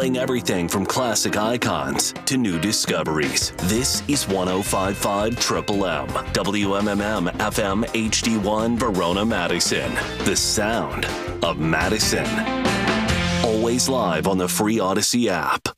playing everything from classic icons to new discoveries. This is 105.5 Triple M, WMMM FM HD1 Verona, Madison. The sound of Madison. Always live on the free Odyssey app.